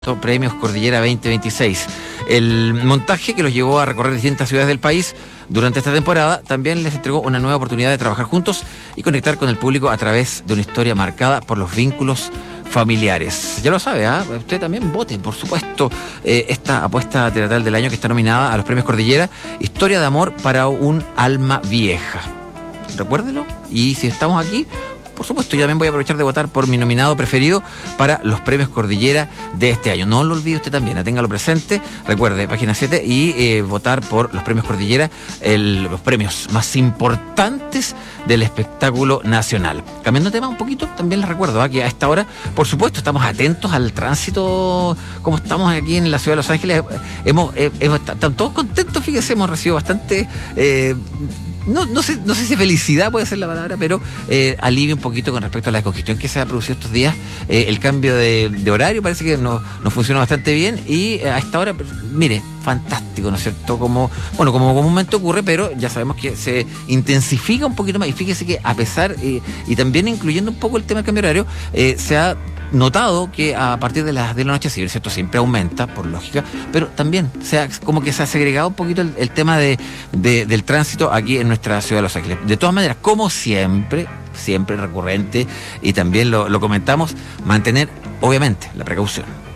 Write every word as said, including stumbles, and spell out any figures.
Premios Cordillera veinte veintiséis. El montaje que los llevó a recorrer distintas ciudades del país durante esta temporada también les entregó una nueva oportunidad de trabajar juntos y conectar con el público a través de una historia marcada por los vínculos familiares. Ya lo sabe, ¿eh? Usted también vote, por supuesto, eh, esta apuesta teatral del año que está nominada a los Premios Cordillera, Historia de amor para un alma vieja. Recuérdelo, y si estamos aquí, por supuesto, yo también voy a aprovechar de votar por mi nominado preferido para los Premios Cordillera de este año. No lo olvide usted también, téngalo presente. Recuerde, página siete, y eh, votar por los Premios Cordillera, el, los premios más importantes del espectáculo nacional. Cambiando de tema un poquito, también les recuerdo ¿eh? que a esta hora, por supuesto, estamos atentos al tránsito, como estamos aquí en la ciudad de Los Ángeles. Hemos, eh, hemos están todos contentos, fíjense, hemos recibido bastante... Eh, No, no sé, no sé si felicidad puede ser la palabra, pero eh, alivio un poquito con respecto a la congestión que se ha producido estos días. Eh, el cambio de, de horario parece que nos no funciona bastante bien y eh, a esta hora, mire, fantástico, ¿no es cierto? Como, bueno, como comúnmente ocurre, pero ya sabemos que se intensifica un poquito más. Y fíjese que a pesar, eh, y también incluyendo un poco el tema del cambio de horario, eh, se ha notado que a partir de las de la noche, si bien cierto, siempre aumenta, por lógica, pero también se ha, como que se ha segregado un poquito el, el tema de, de, del tránsito aquí en nuestra ciudad de Los Ángeles. De todas maneras, como siempre, siempre recurrente, y también lo, lo comentamos, mantener, obviamente, la precaución.